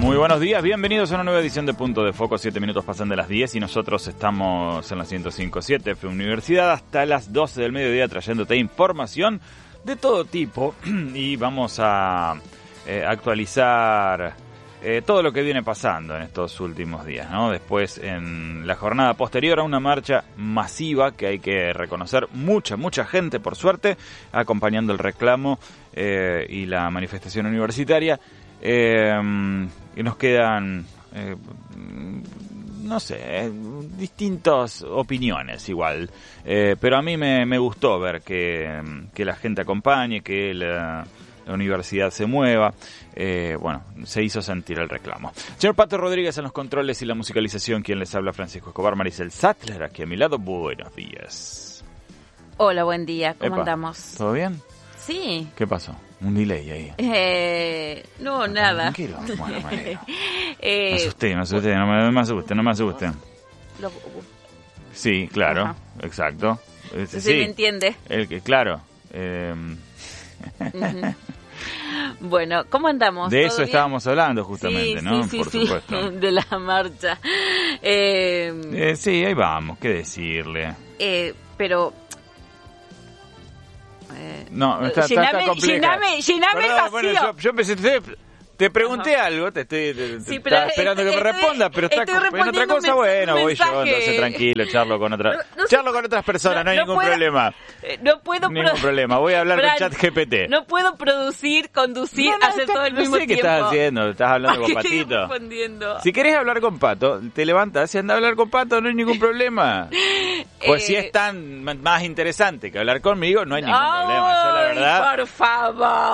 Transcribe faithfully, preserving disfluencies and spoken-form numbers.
Muy buenos días, bienvenidos a una nueva edición de Punto de Foco. Siete minutos pasan de las diez y nosotros estamos en la ciento cinco punto siete F Universidad hasta las doce del mediodía trayéndote información de todo tipo y vamos a eh, actualizar eh, todo lo que viene pasando en estos últimos días, ¿no? Después, en la jornada posterior a una marcha masiva que hay que reconocer, mucha, mucha gente, por suerte, acompañando el reclamo eh, y la manifestación universitaria. Eh, y nos quedan, eh, no sé, distintas opiniones igual. Eh, pero a mí me, me gustó ver que, que la gente acompañe, que la, la universidad se mueva. Eh, bueno, se hizo sentir el reclamo. Señor Pato Rodríguez en los controles y la musicalización, quien les habla, Francisco Escobar, Maricel Sattler, aquí a mi lado. Buenos días. Hola, buen día, ¿cómo Epa, andamos? ¿Todo bien? Sí. ¿Qué pasó? Un delay ahí. Eh, no, nada. Tranquilo. Bueno, me alegro. eh, Me asusté, me asusté, no me, me asuste, no me asuste. Lo, Sí, claro, Ajá. exacto. Eh, sí, me entiende. El que, claro. Eh, Uh-huh. Bueno, ¿cómo andamos? de ¿Todo eso bien? estábamos hablando justamente, sí, ¿no? Sí, sí, Por sí, supuesto. de la marcha. Eh, Eh, sí, ahí vamos, ¿qué decirle? eh, pero... Eh, No, está, está, llename, está compleja. llename, llename el Perdón, vacío. bueno, yo, yo empecé, te, te pregunté Ajá. algo, te estoy te, Sí, te- pero estaba esperando estoy- que me estoy- responda, pero está estoy en otra respondiendo cosa, un bueno, mens- voy yo, mensaje. entonces tranquilo, charlo con otra, No- no sé- charlo con otras personas, no, hay ningún puedo- problema, eh, No puedo ningún pro- problema, voy a hablar Fran, con ChatGPT. No puedo producir, conducir, No, no, hacer está- todo al no mismo sé qué tiempo. estás haciendo, estás hablando con ¿Qué estoy Patito. respondiendo? Si querés hablar con Pato, te levantas y anda a hablar con Pato, no hay ningún problema. Pues Eh, si es tan m- más interesante que hablar conmigo, no hay ningún Ay, problema. Yo la verdad... por favor.